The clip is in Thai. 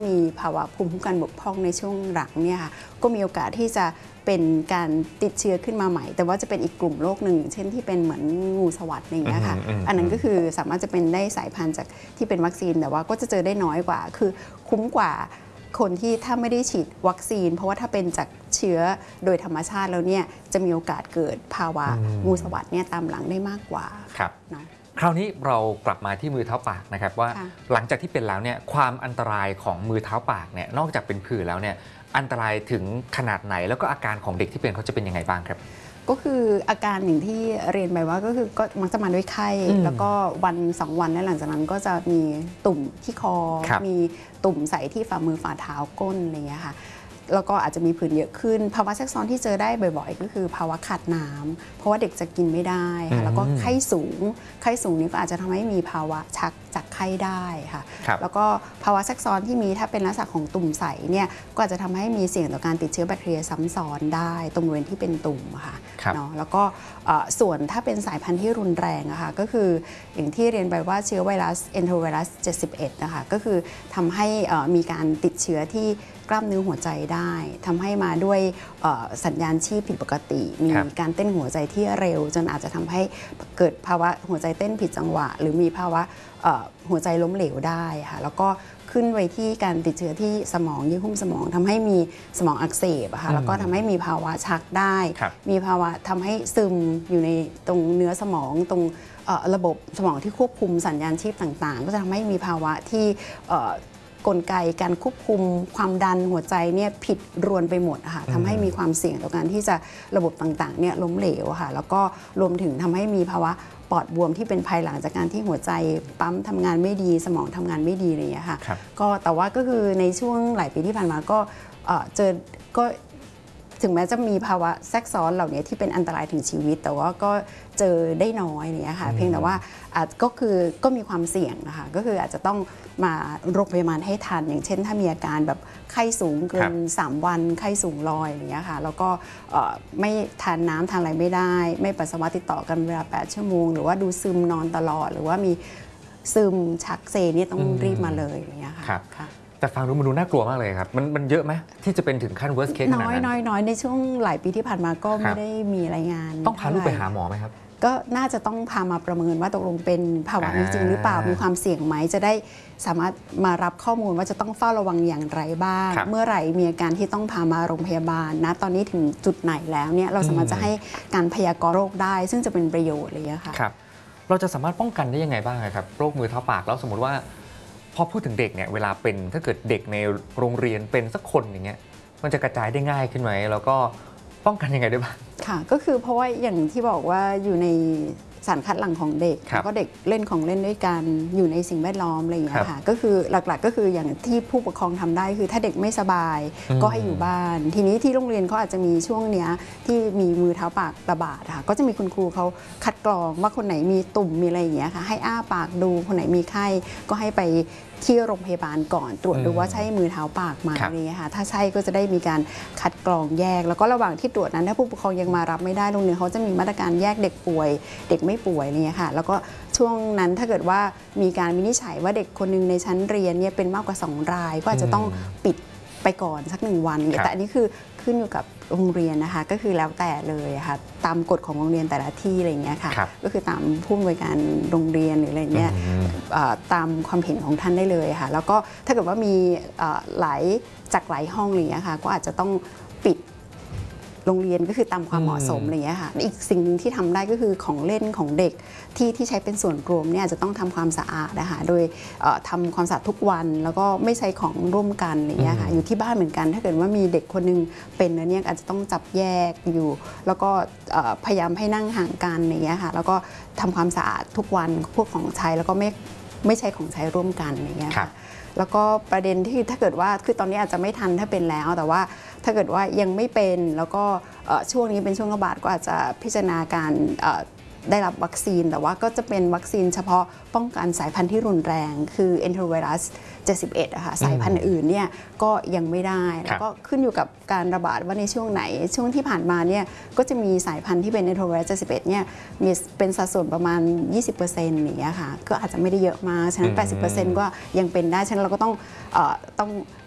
มีภาวะภูมิคุ้มกันบกพร่องในช่วงหลังเนี่ยค่ะก็มีโอกาสที่จะเป็นการติดเชื้อขึ้นมาใหม่แต่ว่าจะเป็นอีกกลุ่มโรคหนึ่งเช่นที่เป็นเหมือนงูสวัสด์อย่างเงี้ยค่ะอันนั้นก็คือสามารถจะเป็นได้สายพันธุ์จากที่เป็นวัคซีนแต่ว่าก็จะเจอได้น้อยกว่าคือคุ้มกว่าคนที่ถ้าไม่ได้ฉีดวัคซีนเพราะว่าถ้าเป็นจากเชื้อโดยธรรมชาติแล้วเนี่ยจะมีโอกาสเกิดภาวะงูสวัสด์เนี่ยตามหลังได้มากกว่าเนาะคราวนี้เรากลับมาที่มือเท้าปากนะครับว่าหลังจากที่เป็นแล้วเนี่ยความอันตรายของมือเท้าปากเนี่ยนอกจากเป็นผื่นแล้วเนี่ยอันตรายถึงขนาดไหนแล้วก็อาการของเด็กที่เป็นเขาจะเป็นยังไงบ้างครับก็คืออาการอย่างที่เรียนไปว่าก็คือก็มักจะมาด้วยไข้แล้วก็วัน2 วันและหลังจากนั้นก็จะมีตุ่มที่คอมีตุ่มใสที่ฝ่ามือฝ่าเท้าก้นอะไรอย่างเงี้ยค่ะแล้วก็อาจจะมีผื่นเยอะขึ้นภาวะแทรกซ้อนที่เจอได้บ่อยๆก็คือภาวะขาดน้ำเพราะว่าเด็กจะกินไม่ได้ค่ะแล้วก็ไข้สูงนี้ก็อาจจะทำให้มีภาวะชักจากไข้ได้ค่ะแล้วก็ภาวะแทรกซ้อนที่มีถ้าเป็นลักษณะของตุ่มใสเนี่ยก็อาจจะทำให้มีเสี่ยงต่อการติดเชื้อแบคทีเรียซ้ำซ้อนได้ตรงบริเวณที่เป็นตุ่มค่ะเนาะแล้วก็ส่วนถ้าเป็นสายพันธุ์ที่รุนแรงอะค่ะก็คืออย่างที่เรียนไปว่าเชื้อไวรัสเอนโทรไวรัส 71นะคะก็คือทำให้มีการติดเชื้อที่กล้ามเนื้อหัวใจได้ทำให้มาด้วยสัญญาณชีพผิดปกติมีการเต้นหัวใจที่เร็วจนอาจจะทำให้เกิดภาวะหัวใจเต้นผิดจังหวะหรือมีภาวะหัวใจล้มเหลวได้ค่ะแล้วก็ขึ้นไปที่การติดเชื้อที่สมองเยื่อหุ้มสมองทำให้มีสมองอักเสบค่ะแล้วก็ทำให้มีภาวะชักได้มีภาวะทำให้ซึมอยู่ในตรงเนื้อสมองตรงระบบสมองที่ควบคุมสัญญาณชีพต่างๆก็จะทำให้มีภาวะที่กลไกการควบคุมความดันหัวใจเนี่ยผิดรวนไปหมดค่ะทำให้มีความเสี่ยงต่อการที่จะระบบต่างๆเนี่ยล้มเหลวค่ะแล้วก็รวมถึงทำให้มีภาวะปอดบวมที่เป็นภายหลังจากการที่หัวใจปั๊มทำงานไม่ดีสมองทำงานไม่ดีอะไรอย่างเงี้ยค่ะก็แต่ว่าก็คือในช่วงหลายปีที่ผ่านมาก็เจอก็ถึงแม้จะมีภาวะแทรกซ้อนเหล่านี้ที่เป็นอันตรายถึงชีวิตแต่ว่าก็เจอได้น้อยเนี่ยค่ะเพียงแต่ว่าก็มีความเสี่ยงนะคะก็คืออาจจะต้องมาโรงพยาบาลให้ทันอย่างเช่นถ้ามีอาการแบบไข้สูงเกิน3 วันไข้สูงลอยอย่างเงี้ยค่ะแล้วก็ไม่ทานน้ำทานอะไรไม่ได้ไม่ปัสสาวะติดต่อกันเวลา8 ชั่วโมงหรือว่าดูซึมนอนตลอดหรือว่ามีซึมชักเซนี่ต้องรีบมาเลยอย่างเงี้ยค่ะแต่ฟังดูมันดูน่ากลัวมากเลยครับมันเยอะไหมที่จะเป็นถึงขั้น worst case ขนาดนั้นน้อยในช่วงหลายปีที่ผ่านมาก็ไม่ได้มีรายงานต้องพาลูกไปหาหมอไหมครับก็น่าจะต้องพามาประเมินว่าตกลงเป็นภาวะนี้จริงหรือเปล่ามีความเสี่ยงไหมจะได้สามารถมารับข้อมูลว่าจะต้องเฝ้าระวังอย่างไรบ้างเมื่อไหร่มีอาการที่ต้องพามาโรงพยาบาลนะตอนนี้ถึงจุดไหนแล้วเนี่ยเราสามารถจะให้การพยากรณ์โรคได้ซึ่งจะเป็นประโยชน์เลยค่ะครับเราจะสามารถป้องกันได้ยังไงบ้างครับโรคมือเท้าปากแล้วสมมติว่าพอพูดถึงเด็กเนี่ยเวลาเป็นถ้าเกิดเด็กในโรงเรียนเป็นสักคนอย่างเงี้ยมันจะกระจายได้ง่ายขึ้นไหมแล้วก็ป้องกันยังไงได้บ้างค่ะก็คือเพราะว่าอย่างที่บอกว่าอยู่ในสารคัดหลั่งของเด็กแล้วก็เด็กเล่นของเล่นด้วยกันอยู่ในสิ่งแวดล้อมอะไรอย่างเงี้ยค่ะก็คือหลักๆก็คืออย่างที่ผู้ปกครองทำได้คือถ้าเด็กไม่สบายก็ให้อยู่บ้านทีนี้ที่โรงเรียนเขาอาจจะมีช่วงเนี้ยที่มีมือเท้าปากระบาดค่ะก็จะมีคุณครูเขาคัดกรองว่าคนไหนมีตุ่มมีอะไรอย่างเงี้ยค่ะให้อ้าปากดูคนไหนมีไข้ก็ให้ไปที่โรงพยาบาลก่อนตรวจดูว่าใช่มือเท้าปากไหมอะไรเงี้ยค่ะถ้าใช่ก็จะได้มีการคัดกรองแยกแล้วก็ระหว่างที่ตรวจนั้นถ้าผู้ปกครองยังมารับไม่ได้โรงเรียนเขาจะมีมาตรการแยกเด็กป่วยเด็กไม่ป่วยเนี่ยค่ะแล้วก็ช่วงนั้นถ้าเกิดว่ามีการวินิจฉัยว่าเด็กคนนึงในชั้นเรียนเนี่ยเป็นมากกว่า2 รายก็อาจจะต้องปิดไปก่อนสัก1 วันแต่อันนี้คือขึ้นอยู่กับโรงเรียนนะคะก็คือแล้วแต่เลยค่ะตามกฎของโรงเรียนแต่ละที่อะไรอย่างเงี้ยค่ะก็คือตามผู้อำนวยการโรงเรียนหรืออะไรเงี้ยตามความเห็นของท่านได้เลยค่ะแล้วก็ถ้าเกิดว่ามีหลายห้องอะไรเงี้ยค่ะก็อาจจะต้องปิดโรงเรียนก็คือตามความเหมาะสมอะไรอย่างเงี้ยค่ะอีกสิ่งหนึ่งที่ทำได้ก็คือของเล่นของเด็กที่ใช้เป็นส่วนรวมเนี่ยจะต้องทำความสะอาดนะคะโดยทำความสะอาดทุกวันแล้วก็ไม่ใช้ของร่วมกันอย่างเงี้ยค่ะอยู่ที่บ้านเหมือนกันถ้าเกิดว่ามีเด็กคนนึงเป็นแล้วเนี่ยอาจจะต้องจับแยกอยู่แล้วก็พยายามให้นั่งห่างกันอย่างเงี้ยค่ะแล้วก็ทำความสะอาดทุกวันพวกของใช้แล้วก็ไม่ใช้ของใช้ร่วมกันอย่างเงี้ยค่ะแล้วก็ประเด็นที่ถ้าเกิดว่าคือตอนนี้อาจจะไม่ทันถ้าเป็นแล้วแต่ว่าถ้าเกิดว่ายังไม่เป็นแล้วก็ช่วงนี้เป็นช่วงระบาดก็อาจจะพิจารณาการได้รับวัคซีนแต่ว่าก็จะเป็นวัคซีนเฉพาะป้องกันสายพันธุ์ที่รุนแรงคือเอนโทรไวรัส71อะค่ะสายพันธุ์อื่นเนี่ยก็ยังไม่ได้แล้วก็ขึ้นอยู่กับการระบาดว่าในช่วงไหนช่วงที่ผ่านมาเนี่ยก็จะมีสายพันธุ์ที่เป็นเอนโทรไวรัส71เนี่ยมีเป็นสัดส่วนประมาณ 20% อย่างเงี้ยค่ะก็อาจจะไม่ได้เยอะมากฉะนั้น 80% ก็ยังเป็นได้ฉะนั้นเราก็ต้อง